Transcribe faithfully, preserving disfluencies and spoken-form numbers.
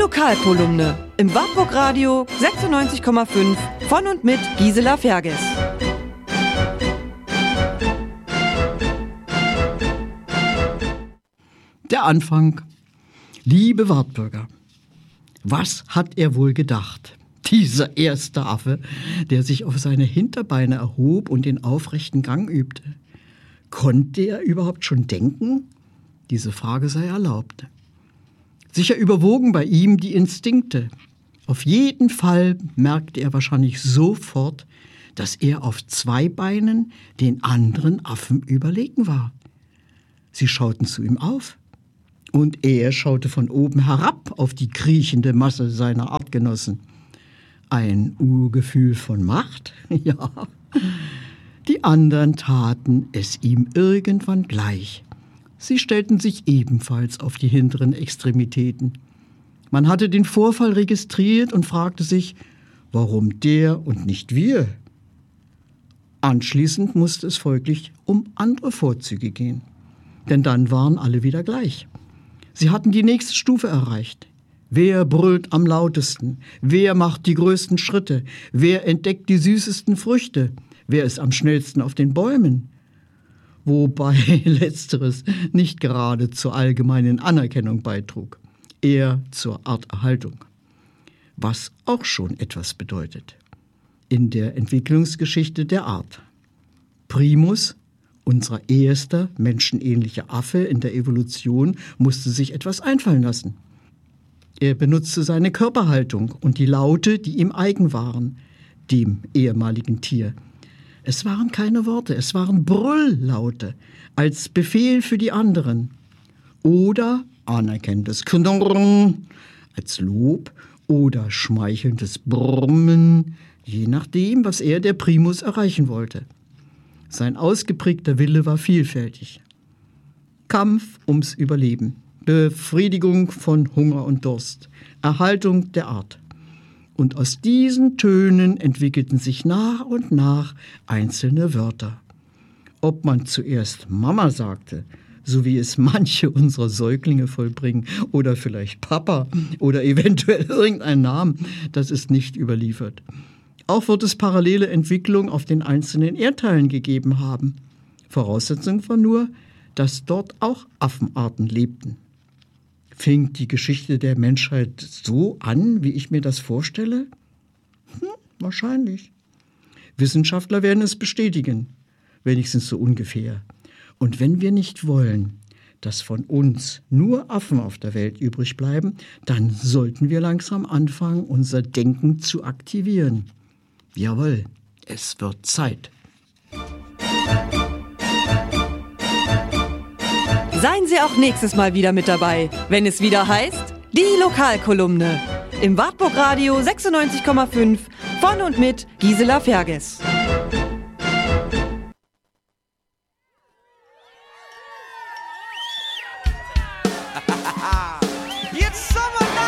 Lokalkolumne im Wartburg Radio sechsundneunzig Komma fünf von und mit Gisela Ferges. Der Anfang. Liebe Wartburger, was hat er wohl gedacht? Dieser erste Affe, der sich auf seine Hinterbeine erhob und den aufrechten Gang übte. Konnte er überhaupt schon denken? Diese Frage sei erlaubt. Sicher überwogen bei ihm die Instinkte. Auf jeden Fall merkte er wahrscheinlich sofort, dass er auf zwei Beinen den anderen Affen überlegen war. Sie schauten zu ihm auf. Und er schaute von oben herab auf die kriechende Masse seiner Artgenossen. Ein Urgefühl von Macht? Ja. Die anderen taten es ihm irgendwann gleich. Sie stellten sich ebenfalls auf die hinteren Extremitäten. Man hatte den Vorfall registriert und fragte sich, warum der und nicht wir? Anschließend musste es folglich um andere Vorzüge gehen. Denn dann waren alle wieder gleich. Sie hatten die nächste Stufe erreicht. Wer brüllt am lautesten? Wer macht die größten Schritte? Wer entdeckt die süßesten Früchte? Wer ist am schnellsten auf den Bäumen? Wobei Letzteres nicht gerade zur allgemeinen Anerkennung beitrug, eher zur Arterhaltung. Was auch schon etwas bedeutet. In der Entwicklungsgeschichte der Art. Primus, unser erster menschenähnlicher Affe in der Evolution, musste sich etwas einfallen lassen. Er benutzte seine Körperhaltung und die Laute, die ihm eigen waren, dem ehemaligen Tier. Es waren keine Worte, es waren Brülllaute, als Befehl für die anderen. Oder anerkennendes Knurren, als Lob oder schmeichelndes Brummen, je nachdem, was er, der Primus, erreichen wollte. Sein ausgeprägter Wille war vielfältig. Kampf ums Überleben, Befriedigung von Hunger und Durst, Erhaltung der Art. Und aus diesen Tönen entwickelten sich nach und nach einzelne Wörter. Ob man zuerst Mama sagte, so wie es manche unserer Säuglinge vollbringen, oder vielleicht Papa oder eventuell irgendeinen Namen, das ist nicht überliefert. Auch wird es parallele Entwicklung auf den einzelnen Erdteilen gegeben haben. Voraussetzung war nur, dass dort auch Affenarten lebten. Fing die Geschichte der Menschheit so an, wie ich mir das vorstelle? Hm, wahrscheinlich. Wissenschaftler werden es bestätigen, wenigstens so ungefähr. Und wenn wir nicht wollen, dass von uns nur Affen auf der Welt übrig bleiben, dann sollten wir langsam anfangen, unser Denken zu aktivieren. Jawohl, es wird Zeit. Seien Sie auch nächstes Mal wieder mit dabei, wenn es wieder heißt, die Lokalkolumne im Wartburg Radio sechsundneunzig Komma fünf von und mit Gisela Ferges.